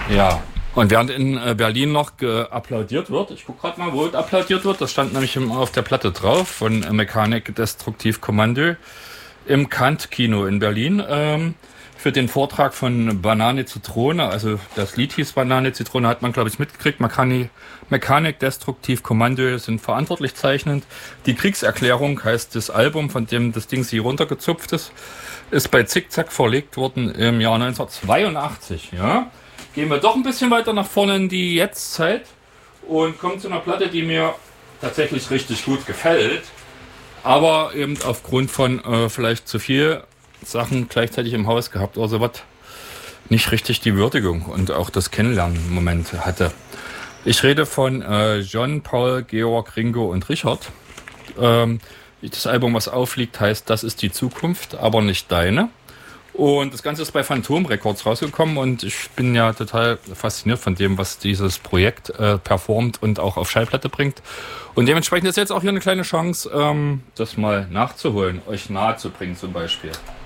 Ja. Und während in Berlin noch applaudiert wird, ich gucke gerade mal, wo applaudiert wird, das stand nämlich auf der Platte drauf von Mechanik Destruktiv Kommando im Kant-Kino in Berlin für den Vortrag von Banane Zitrone, also das Lied hieß Banane Zitrone, hat man glaube ich mitgekriegt, Mechanik Destruktiv Kommando sind verantwortlich zeichnend. Die Kriegserklärung heißt das Album, von dem das Ding hier runtergezupft ist bei Zickzack verlegt worden im Jahr 1982, ja. Gehen wir doch ein bisschen weiter nach vorne in die Jetztzeit und kommen zu einer Platte, die mir tatsächlich richtig gut gefällt, aber eben aufgrund von vielleicht zu viel Sachen gleichzeitig im Haus gehabt oder sowas nicht richtig die Würdigung und auch das Kennenlernen-Moment hatte. Ich rede von John, Paul, Georg, Ringo und Richard. Das Album, was aufliegt, heißt Das ist die Zukunft, aber nicht deine. Und das Ganze ist bei Phantom Records rausgekommen und ich bin ja total fasziniert von dem, was dieses Projekt performt und auch auf Schallplatte bringt. Und dementsprechend ist jetzt auch hier eine kleine Chance, das mal nachzuholen, euch nahe zu bringen zum Beispiel.